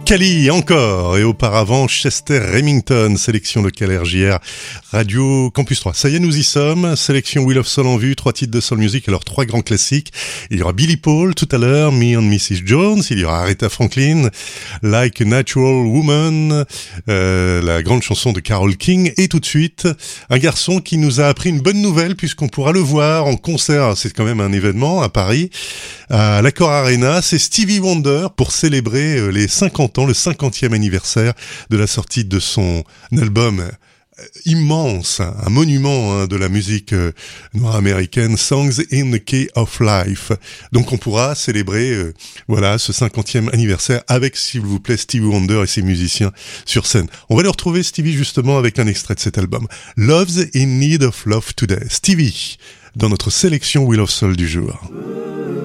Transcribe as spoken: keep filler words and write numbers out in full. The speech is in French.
Cali encore, et auparavant Chester Remington, sélection locale R J R, Radio Campus trois. Ça y est, nous y sommes, sélection Wheel of Soul en vue, trois titres de soul music, alors trois grands classiques. Il y aura Billy Paul tout à l'heure, Me and missus Jones, il y aura Aretha Franklin, Like a Natural Woman, euh, la grande chanson de Carole King, et tout de suite, un garçon qui nous a appris une bonne nouvelle puisqu'on pourra le voir en concert, c'est quand même un événement à Paris, à l'Accor Arena, c'est Stevie Wonder pour célébrer les cinquante ans, le cinquantième anniversaire de la sortie de son album immense, un monument hein, de la musique euh, noire américaine, Songs in the Key of Life. Donc on pourra célébrer euh, voilà ce cinquantième anniversaire avec, s'il vous plaît, Stevie Wonder et ses musiciens sur scène. On va le retrouver, Stevie, justement avec un extrait de cet album, Love's in Need of Love Today. Stevie, dans notre sélection Wheel of Soul du jour.